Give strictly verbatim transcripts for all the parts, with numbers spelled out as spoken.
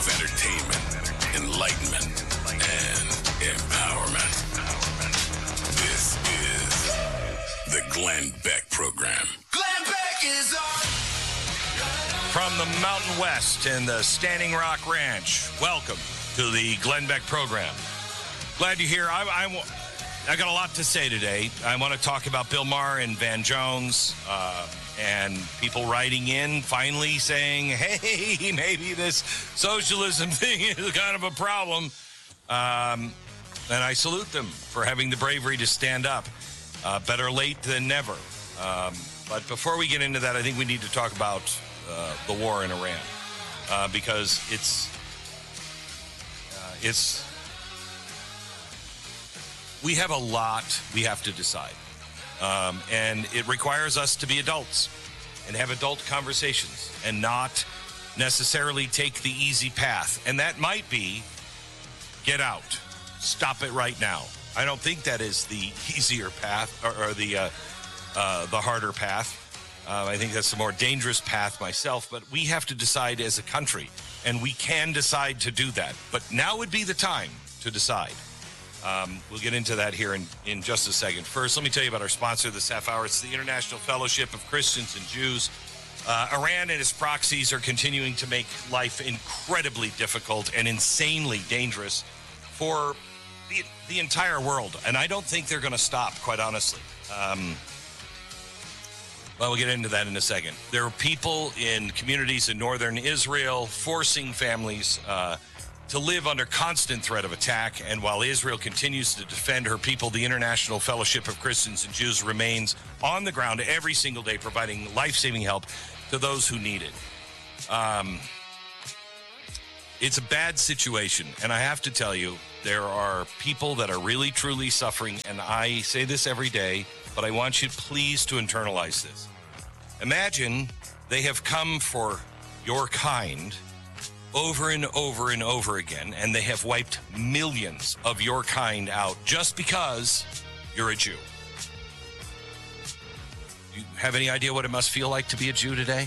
of entertainment, enlightenment, and empowerment. This is the Glenn Beck Program. Glenn Beck is on! From the Mountain West and the Standing Rock Ranch, welcome to the Glenn Beck Program. Glad you're here. I, I, I got a lot to say today. I want to talk about Bill Maher and Van Jones uh, and people writing in finally saying, hey, maybe this socialism thing is kind of a problem. Um, and I salute them for having the bravery to stand up. Uh, better late than never. Um, but before we get into that, I think we need to talk about uh, the war in Iran uh, because it's uh, it's we have a lot we have to decide, um, and it requires us to be adults and have adult conversations and not necessarily take the easy path. And that might be get out, stop it right now. I don't think that is the easier path or, or the uh, uh, the harder path. Uh, I think that's the more dangerous path myself. But we have to decide as a country, and we can decide to do that. But now would be the time to decide. Um, we'll get into that here in, in just a second. First, let me tell you about our sponsor this half hour. It's the International Fellowship of Christians and Jews. Uh, Iran and its proxies are continuing to make life incredibly difficult and insanely dangerous for the, the entire world. And I don't think they're going to stop, quite honestly. Um, well, we'll get into that in a second. There are people in communities in northern Israel forcing families uh, to live under constant threat of attack. And while Israel continues to defend her people, the International Fellowship of Christians and Jews remains on the ground every single day, providing life-saving help to those who need it. Um, it's a bad situation, and I have to tell you, there are people that are really, truly suffering, and I say this every day, but I want you, please, to internalize this. Imagine they have come for your kind over and over and over again, and they have wiped millions of your kind out just because you're a Jew. Do you have any idea what it must feel like to be a Jew today?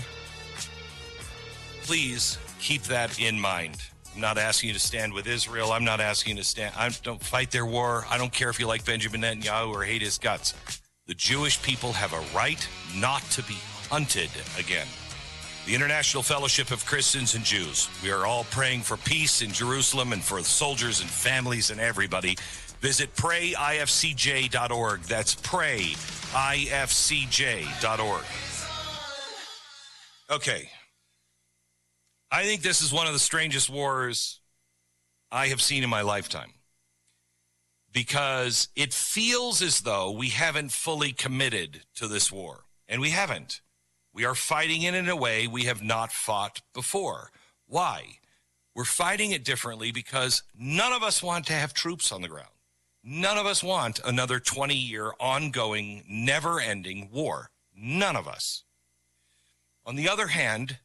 Please keep that in mind. I'm not asking you to stand with Israel. I'm not asking you to stand. I don't fight their war. I don't care if you like Benjamin Netanyahu or hate his guts. The Jewish people have a right not to be hunted again. The International Fellowship of Christians and Jews. We are all praying for peace in Jerusalem and for the soldiers and families and everybody. Visit pray I F C J dot org. That's pray I F C J dot org. Okay. I think this is one of the strangest wars I have seen in my lifetime because it feels as though we haven't fully committed to this war, and we haven't. We are fighting it in a way we have not fought before. Why? We're fighting it differently because none of us want to have troops on the ground. None of us want another twenty-year ongoing, never-ending war. None of us. On the other hand,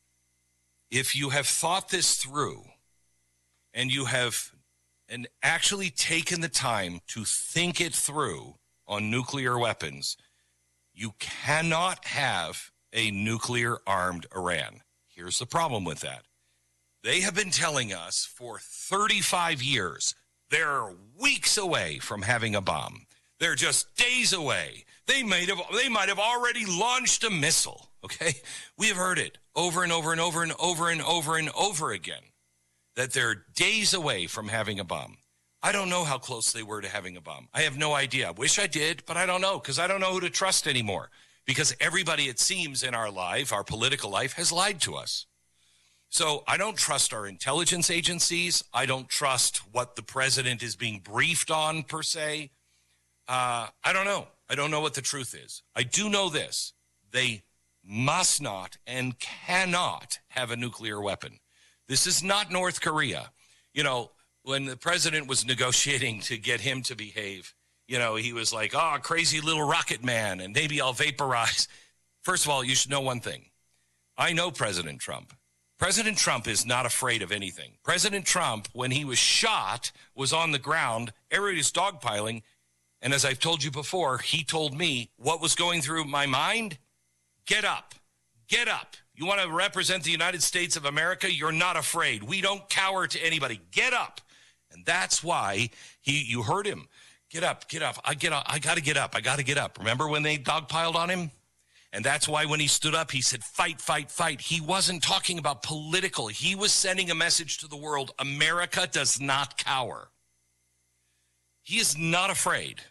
if you have thought this through and you have and actually taken the time to think it through on nuclear weapons, you cannot have a nuclear-armed Iran. Here's the problem with that. They have been telling us for thirty-five years they're weeks away from having a bomb. They're just days away. They might have, they might have already launched a missile, okay? We have heard it over and over and over and over and over and over again, that they're days away from having a bomb. I don't know how close they were to having a bomb. I have no idea. I wish I did, but I don't know, because I don't know who to trust anymore. Because everybody, it seems, in our life, our political life, has lied to us. So I don't trust our intelligence agencies. I don't trust what the president is being briefed on, per se. Uh, I don't know. I don't know what the truth is. I do know this. They must not and cannot have a nuclear weapon. This is not North Korea. You know, when the president was negotiating to get him to behave, you know, he was like, oh, crazy little rocket man, and maybe I'll vaporize. First of all, you should know one thing. I know President Trump. President Trump is not afraid of anything. President Trump, when he was shot, was on the ground. Everybody was dogpiling. And as I've told you before, he told me what was going through my mind. Get up. Get up. You want to represent the United States of America? You're not afraid. We don't cower to anybody. Get up. And that's why he, you heard him. Get up, get up. I get up. I got to get up. I got to get up. Remember when they dogpiled on him? And that's why when he stood up, he said, fight, fight, fight. He wasn't talking about political. He was sending a message to the world. America does not cower. He is not afraid.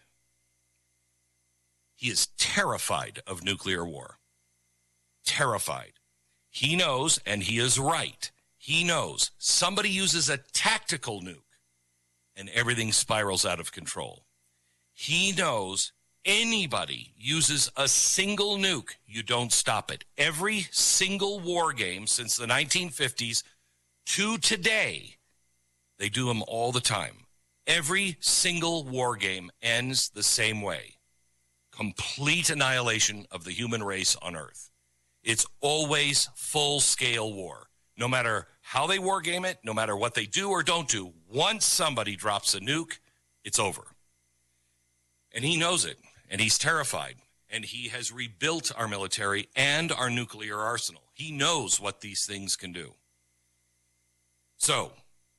He is terrified of nuclear war. Terrified. He knows, and he is right. He knows somebody uses a tactical nuke and everything spirals out of control. He knows anybody uses a single nuke, you don't stop it. Every single war game since the nineteen fifties to today, they do them all the time. Every single war game ends the same way. Complete annihilation of the human race on Earth. It's always full-scale war. No matter how they war game it, no matter what they do or don't do, once somebody drops a nuke, it's over. And he knows it, and he's terrified, and he has rebuilt our military and our nuclear arsenal. He knows what these things can do. So,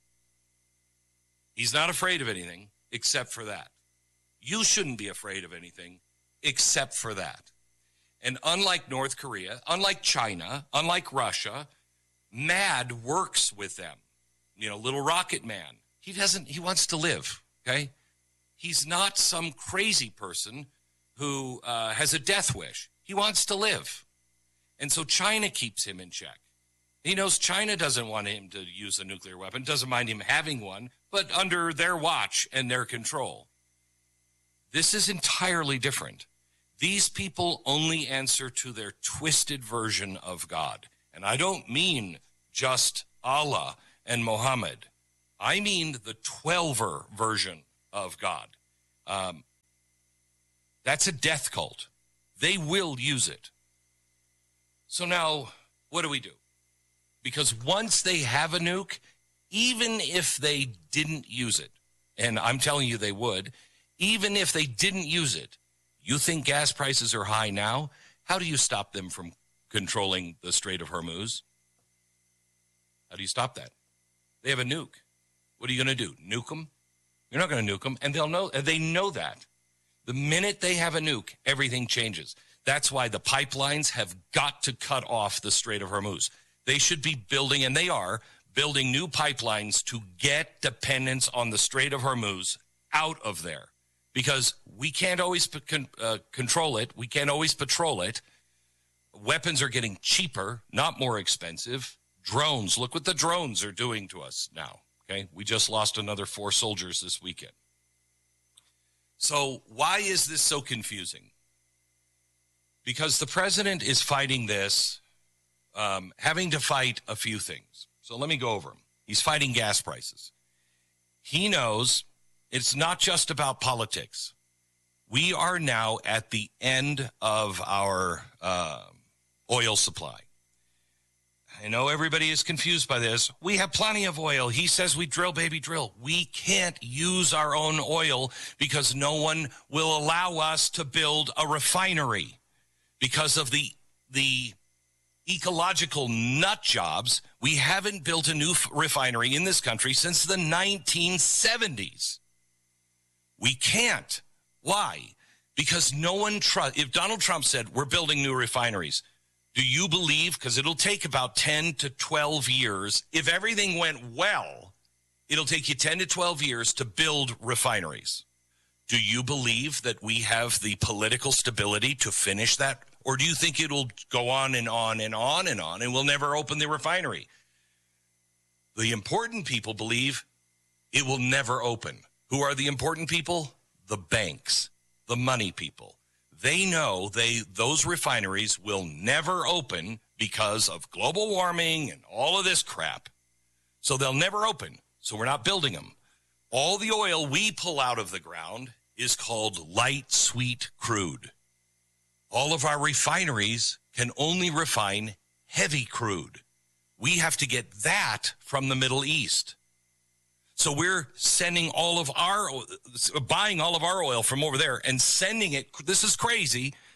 he's not afraid of anything except for that. You shouldn't be afraid of anything except for that. And unlike North Korea, unlike China, unlike Russia, MAD works with them. You know, little rocket man. He doesn't, he wants to live, okay? He's not some crazy person who uh, has a death wish. He wants to live. And so China keeps him in check. He knows China doesn't want him to use a nuclear weapon, doesn't mind him having one, but under their watch and their control. This is entirely different. These people only answer to their twisted version of God. And I don't mean just Allah and Muhammad. I mean the twelver version of God. Um, that's a death cult. They will use it. So now, what do we do? Because once they have a nuke, even if they didn't use it, and I'm telling you they would, even if they didn't use it, you think gas prices are high now? How do you stop them from controlling the Strait of Hormuz? How do you stop that? They have a nuke. What are you going to do? Nuke them? You're not going to nuke them, and they'll know. They know that. The minute they have a nuke, everything changes. That's why the pipelines have got to cut off the Strait of Hormuz. They should be building, and they are, building new pipelines to get dependence on the Strait of Hormuz out of there. Because we can't always con- uh, control it. We can't always patrol it. Weapons are getting cheaper, not more expensive. Drones, look what the drones are doing to us now. Okay, we just lost another four soldiers this weekend. So why is this so confusing? Because the president is fighting this, um, having to fight a few things. So let me go over them. He's fighting gas prices. He knows it's not just about politics. We are now at the end of our uh, oil supply. I know everybody is confused by this. We have plenty of oil. He says we drill, baby, drill. We can't use our own oil because no one will allow us to build a refinery because of the the ecological nut jobs. We haven't built a new f- refinery in this country since the nineteen seventies. We can't. Why? Because no one trusts. If Donald Trump said, we're building new refineries, do you believe, because it'll take about ten to twelve years, if everything went well, it'll take you ten to twelve years to build refineries. Do you believe that we have the political stability to finish that? Or do you think it'll go on and on and on and on and we'll never open the refinery? The important people believe it will never open. Who are the important people? The banks, the money people. They know they those refineries will never open because of global warming and all of this crap. So they'll never open. So we're not building them. All the oil we pull out of the ground is called light sweet crude. All of our refineries can only refine heavy crude. We have to get that from the Middle East. So we're sending all of our, buying all of our oil from over there and sending it, this is crazy,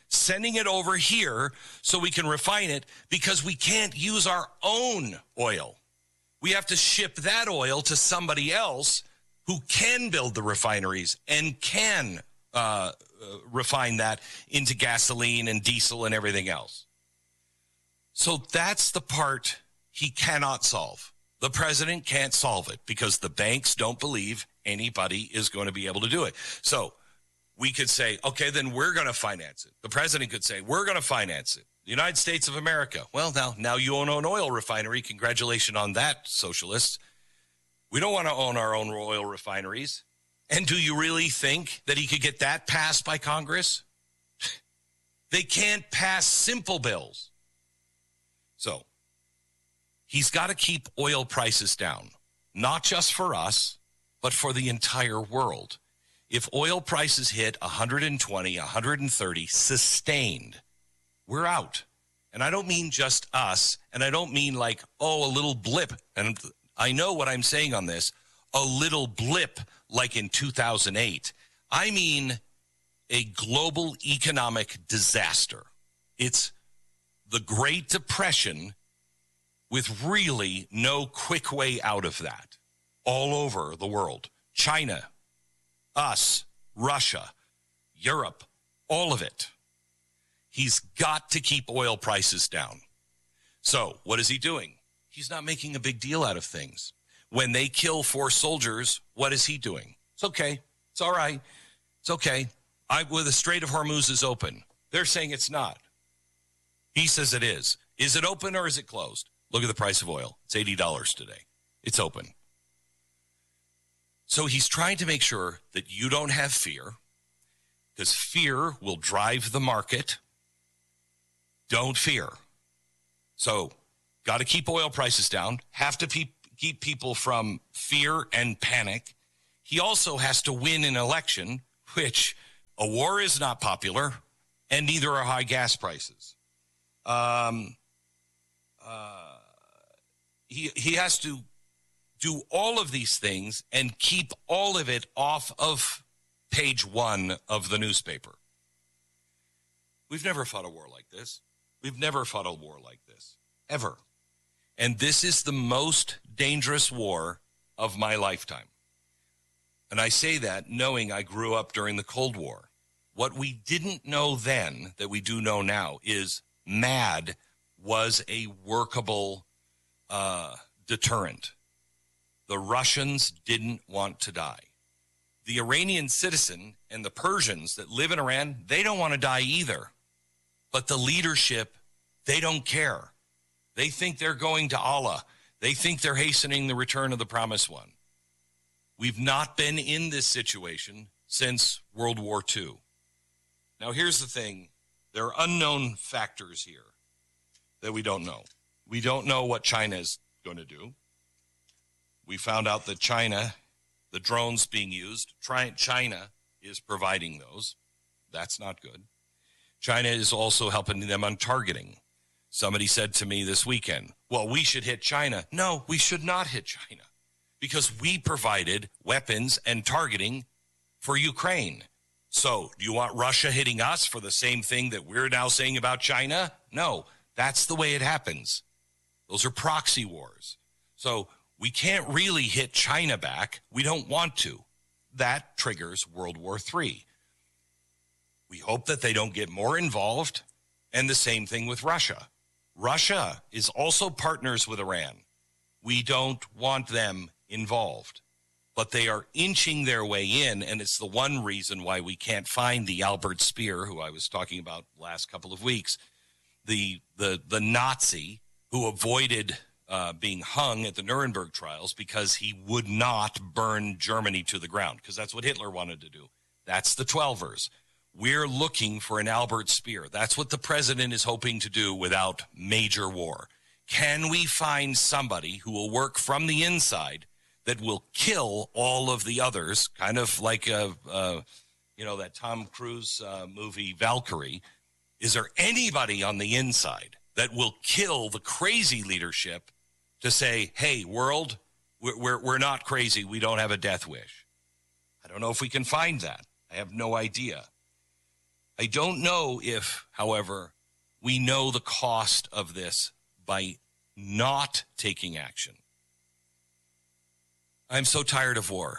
sending it over here so we can refine it because we can't use our own oil. We have to ship that oil to somebody else who can build the refineries and can uh, uh, refine that into gasoline and diesel and everything else. So that's the part he cannot solve. The president can't solve it because the banks don't believe anybody is going to be able to do it. So we could say, okay, then we're going to finance it. The president could say, we're going to finance it. The United States of America. Well, now, now you own an oil refinery. Congratulations on that, socialists. We don't want to own our own oil refineries. And do you really think that he could get that passed by Congress? They can't pass simple bills. So he's got to keep oil prices down, not just for us, but for the entire world. If oil prices hit one hundred twenty, one hundred thirty, sustained, we're out. And I don't mean just us, and I don't mean like, oh, a little blip. And I know what I'm saying on this, a little blip like in two thousand eight. I mean a global economic disaster. It's the Great Depression with really no quick way out of that all over the world. China, us, Russia, Europe, all of it. He's got to keep oil prices down. So what is he doing? He's not making a big deal out of things. When they kill four soldiers, what is he doing? It's okay. It's all right. It's okay. I, well, the Strait of Hormuz is open. They're saying it's not. He says it is. Is it open or is it closed? Look at the price of oil. It's eighty dollars today. It's open. So he's trying to make sure that you don't have fear, because fear will drive the market. Don't fear. So got to keep oil prices down, have to pe- keep people from fear and panic. He also has to win an election, which a war is not popular, and neither are high gas prices. Um, uh, he he has to do all of these things and keep all of it off of page one of the newspaper. We've never fought a war like this. We've never fought a war like this, ever. And this is the most dangerous war of my lifetime. And I say that knowing I grew up during the Cold War. What we didn't know then that we do know now is MAD was a workable uh, deterrent. The Russians didn't want to die. The Iranian citizen and the Persians that live in Iran, they don't want to die either. But the leadership, they don't care. They think they're going to Allah. They think they're hastening the return of the promised one. We've not been in this situation since World War Two. Now, here's the thing. There are unknown factors here that we don't know. We don't know what China is going to do. We found out that China, the drones being used, China is providing those. That's not good. China is also helping them on targeting. Somebody said to me this weekend, well, we should hit China. No, we should not hit China because we provided weapons and targeting for Ukraine. So do you want Russia hitting us for the same thing that we're now saying about China? No, that's the way it happens. Those are proxy wars. So we can't really hit China back. We don't want to. That triggers World War Three. We hope that they don't get more involved. And the same thing with Russia. Russia is also partners with Iran. We don't want them involved. But they are inching their way in, and it's the one reason why we can't find the Albert Speer, who I was talking about last couple of weeks, the the the Nazi who avoided uh, being hung at the Nuremberg trials because he would not burn Germany to the ground, because that's what Hitler wanted to do. That's the Twelvers. We're looking for an Albert Speer. That's what the president is hoping to do without major war. Can we find somebody who will work from the inside that will kill all of the others, kind of like, a, uh, you know, that Tom Cruise uh, movie, Valkyrie? Is there anybody on the inside that will kill the crazy leadership to say, hey, world, we're, we're, we're not crazy. We don't have a death wish. I don't know if we can find that. I have no idea. I don't know if, however, we know the cost of this by not taking action. I'm so tired of war.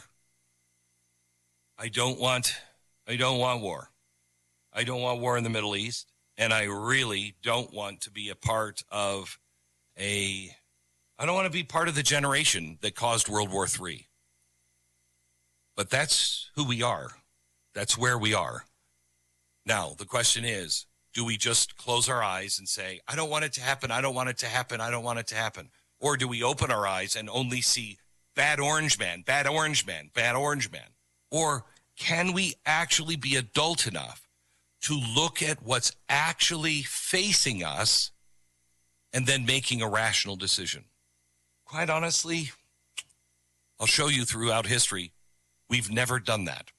I don't want, I don't want war. I don't want war in the Middle East, and I really don't want to be a part of a, I don't want to be part of the generation that caused World War Three. But that's who we are. That's where we are. Now, the question is, do we just close our eyes and say, I don't want it to happen, I don't want it to happen, I don't want it to happen? Or do we open our eyes and only see bad orange man, bad orange man, bad orange man? Or can we actually be adult enough to look at what's actually facing us and then making a rational decision? Quite honestly, I'll show you throughout history, we've never done that.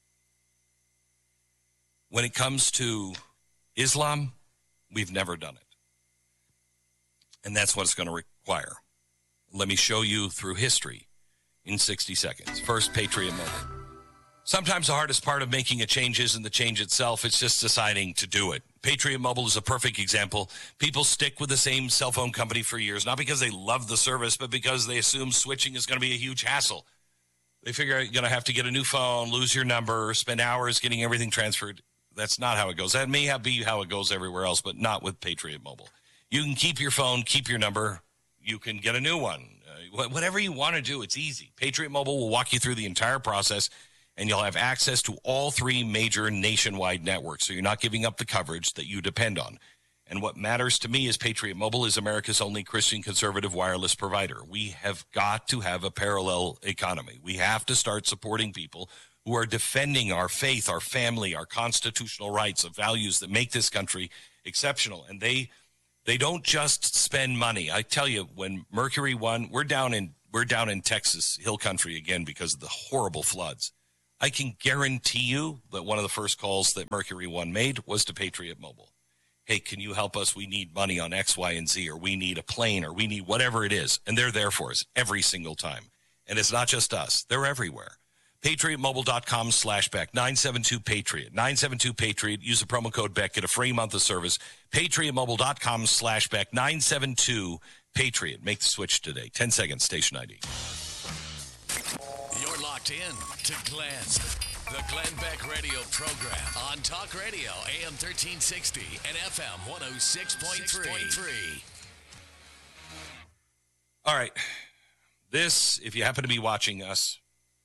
When it comes to Islam, we've never done it. And that's what it's going to require. Let me show you through history in sixty seconds. First, Patriot Mobile. Sometimes the hardest part of making a change isn't the change itself, it's just deciding to do it. Patriot Mobile is a perfect example. People stick with the same cell phone company for years, not because they love the service, but because they assume switching is going to be a huge hassle. They figure you're going to have to get a new phone, lose your number, spend hours getting everything transferred. That's not how it goes. That may be how it goes everywhere else, but not with Patriot Mobile. You can keep your phone, keep your number. You can get a new one. Uh, whatever you want to do, it's easy. Patriot Mobile will walk you through the entire process, and you'll have access to all three major nationwide networks, so you're not giving up the coverage that you depend on. And what matters to me is Patriot Mobile is America's only Christian conservative wireless provider. We have got to have a parallel economy. We have to start supporting people who are defending our faith, our family, our constitutional rights, of values that make this country exceptional. And they they don't just spend money. I tell you, when Mercury One, we're down in we're down in Texas Hill Country again because of the horrible floods. I can guarantee you that one of the first calls that Mercury One made was to Patriot Mobile. Hey, can you help us? We need money on X, Y, and Z, or we need a plane, or we need whatever it is. And they're there for us every single time. And it's not just us. They're everywhere. PatriotMobile.com slash Beck, nine seven two Patriot, nine seven two Patriot. Use the promo code Beck, get a free month of service. PatriotMobile.com slash Beck, nine seven two Patriot. Make the switch today. ten seconds, station I D. You're locked in to Glenn, the Glenn Beck radio program on Talk Radio, A M thirteen sixty and F M one oh six point three. All right. This, if you happen to be watching us,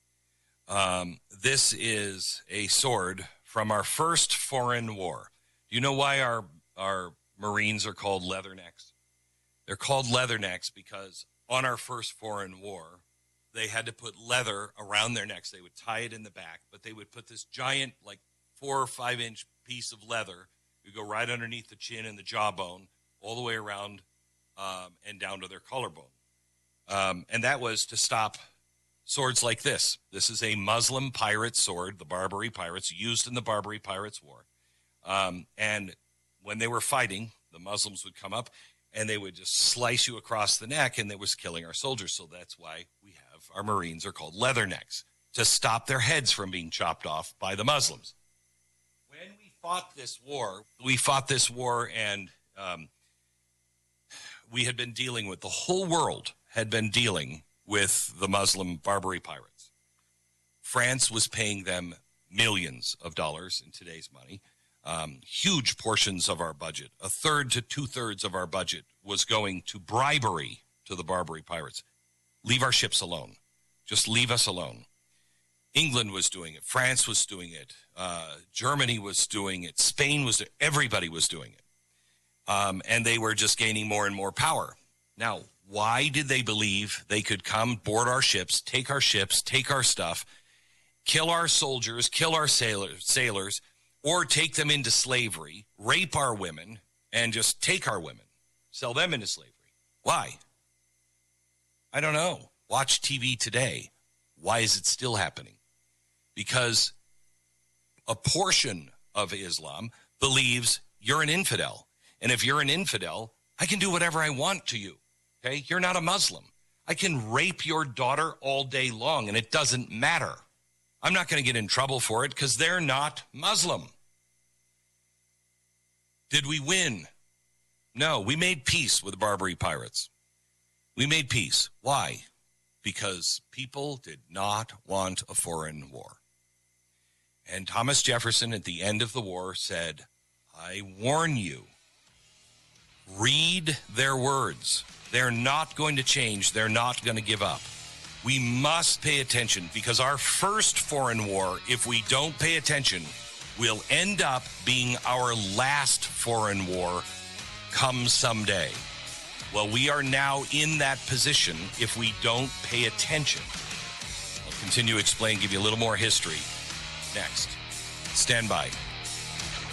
Um, this is a sword from our first foreign war. Do you know why our, our Marines are called leathernecks? They're called leathernecks because on our first foreign war, they had to put leather around their necks. They would tie it in the back, but they would put this giant, like four or five inch piece of leather. It would go right underneath the chin and the jawbone, all the way around um, and down to their collarbone. Um, and that was to stop swords like this. This is a Muslim pirate sword, the Barbary pirates, used in the Barbary Pirates War. Um, and when they were fighting, the Muslims would come up and they would just slice you across the neck, and that was killing our soldiers. So that's why we have our Marines are called leathernecks, to stop their heads from being chopped off by the Muslims. When we fought this war, we fought this war and um, we had been dealing with, the whole world had been dealing with the Muslim Barbary pirates. France was paying them millions of dollars in today's money. Um, huge portions of our budget, a third to two-thirds of our budget, was going to bribery to the Barbary pirates. Leave our ships alone. Just leave us alone. England was doing it. France was doing it. Uh, Germany was doing it. Spain was doing it. Everybody was doing it. Um, and they were just gaining more and more power. Now, why did they believe they could come board our ships, take our ships, take our stuff, kill our soldiers, kill our sailors, sailors, or take them into slavery, rape our women, and just take our women, sell them into slavery? Why? I don't know. Watch T V today. Why is it still happening? Because a portion of Islam believes you're an infidel. And if you're an infidel, I can do whatever I want to you. Okay? You're not a Muslim. I can rape your daughter all day long, and it doesn't matter. I'm not going to get in trouble for it because they're not Muslim. Did we win? No, we made peace with the Barbary pirates. We made peace. Why? Because people did not want a foreign war. And Thomas Jefferson at the end of the war said, I warn you, read their words. They're not going to change. They're not going to give up. We must pay attention because our first foreign war, if we don't pay attention, will end up being our last foreign war come someday. Well, we are now in that position if we don't pay attention. I'll continue to explain, give you a little more history next. Stand by.